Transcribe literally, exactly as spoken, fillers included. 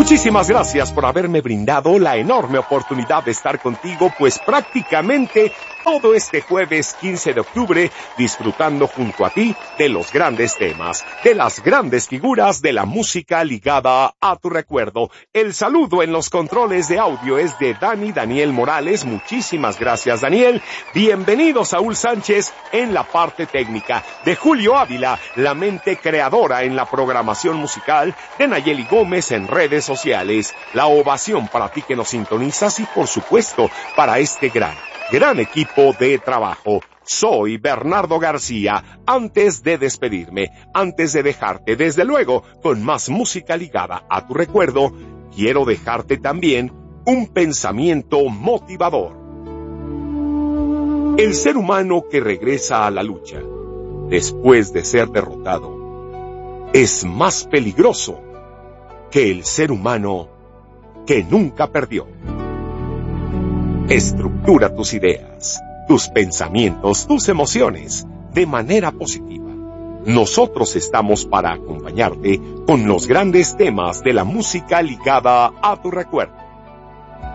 Muchísimas gracias por haberme brindado la enorme oportunidad de estar contigo, pues prácticamente todo este jueves quince de octubre, disfrutando junto a ti de los grandes temas, de las grandes figuras de la música ligada a tu recuerdo. El saludo en los controles de audio es de Dani Daniel Morales. Muchísimas gracias, Daniel. Bienvenido, Saúl Sánchez, en la parte técnica, de Julio Ávila, la mente creadora en la programación musical, de Nayeli Gómez en redes sociales. La ovación para ti que nos sintonizas y, por supuesto, para este gran, gran equipo de trabajo. Soy Bernardo García. Antes de despedirme, antes de dejarte, desde luego, con más música ligada a tu recuerdo, quiero dejarte también un pensamiento motivador. El ser humano que regresa a la lucha, después de ser derrotado, es más peligroso que el ser humano que nunca perdió. Estructura tus ideas, tus pensamientos, tus emociones de manera positiva. Nosotros estamos para acompañarte con los grandes temas de la música ligada a tu recuerdo.